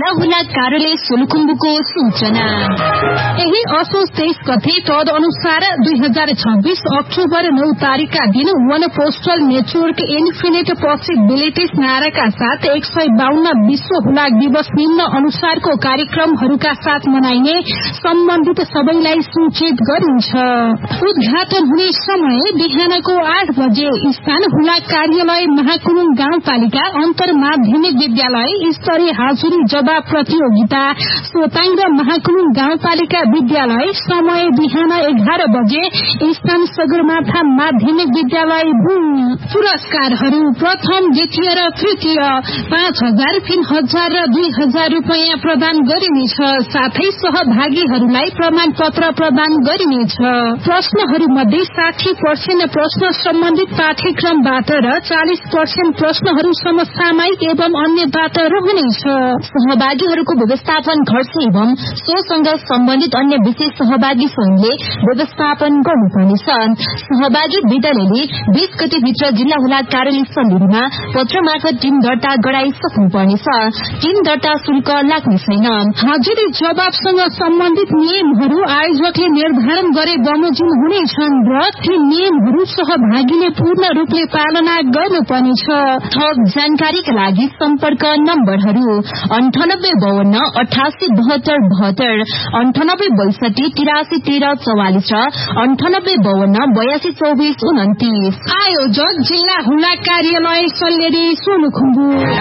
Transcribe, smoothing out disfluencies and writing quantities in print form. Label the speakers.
Speaker 1: जिल्ला हुलाक कार्यालय सोलुखुम्बुको सूचना।
Speaker 2: यही असोज 23 गते तद अनुसार 2026 अक्टोबर 9 तारिकका दिन वन पोस्टल नेटवर्क इन्फिनिट पोसिबिलिटिज नाराका साथ 152 विश्व हुलाक दिवस निम्न अनुसारको कार्यक्रमहरूका साथ मनाइने सम्बन्धित सबैलाई सूचित गरिन्छ। उद्घाटन हुने समय बिहानको 8 बजे स्थान हुलाक कार्यालय महाकुरुङ गाउँपालिका अन्तर माध्यमिक विद्यालय स्तरीय हाजुरी जवाब प्रतियोगिता सोताङ र महाकुरुङ गाउँपालिका विद्यालय समय बिहान 11 बजे स्थान सगरमाथा माध्यमिक विद्यालय बुङ। पुरस्कारहरू प्रथम द्वितीय र तृतीय 5,000, 3,000 र 2,000 रुपियाँ प्रदान गरिनेछ। साथै सहभागीहरूलाई प्रमाण पत्र प्रदान गरिनेछ। प्रश्नहरू मध्ये 60% प्रश्न सम्बन्धित पाठ्यक्रमबाट र 40% प्रश्नहरू समसामयिक एवं अन्यबाट रहनेछ।
Speaker 1: सहभागीहरूको व्यवस्थापन खर्च एवं सोसँग सम्बन्धित अन्य विशेष सहभागी संघले व्यवस्थापन गर्नुपर्नेछ। सहभागी विद्यालयले 20 गते भित्र जिल्ला हुलाक कार्यालय समितिमा पत्र मार्फत टिम दर्ता गराइसक्नुपर्नेछ। टिम दर्ता शुल्क लाग्ने छैन।
Speaker 2: हाजिरी जवाबसँग सम्बन्धित नियमहरू आयोजकले निर्धारण गरे बमोजिम हुनेछन् र ती नियमहरू सहभागीले पूर्ण रूपले पालना गर्नुपर्नेछ।
Speaker 1: थप जानकारीका लागि सम्पर्क नम्बरहरू 9852 88 72 72, 9862 83 13 44 र 9852 82 24 29।
Speaker 2: आयोजक जिल्ला हुलाक कार्यालय सल्लेरी सोलुखुम्बु।